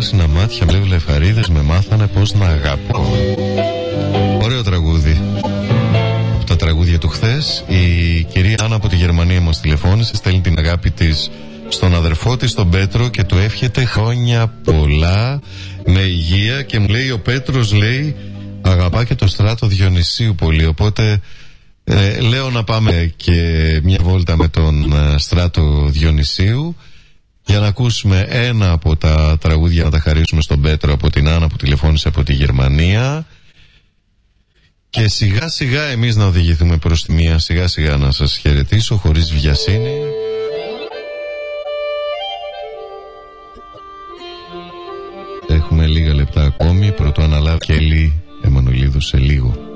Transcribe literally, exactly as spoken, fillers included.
πράσινα μάτια, με βλεφαρίδες, με μάθανε πως να αγαπώ. Ωραίο τραγούδι. Από τα τραγούδια του χθες. Η κυρία Άννα από τη Γερμανία μας τηλεφώνησε, στέλνει την αγάπη της στον αδερφό της τον Πέτρο και του εύχεται χρόνια πολλά με υγεία, και μου λέει ο Πέτρος, λέει, αγαπά και το Στράτο Διονυσίου πολύ, οπότε ε, λέω να πάμε και μια βόλτα με τον ε, Στράτο Διονυσίου για να ακούσουμε ένα από τα τραγούδια, να τα χαρίσουμε στον Πέτρο από την Άννα που τηλεφώνησε από τη Γερμανία, και σιγά σιγά εμείς να οδηγηθούμε προς τη μία, σιγά σιγά να σας χαιρετήσω χωρίς βιασύνη. Έχουμε λίγα λεπτά ακόμη, πρωτού αναλάβει και Έλλη Εμμανουηλίδου σε λίγο.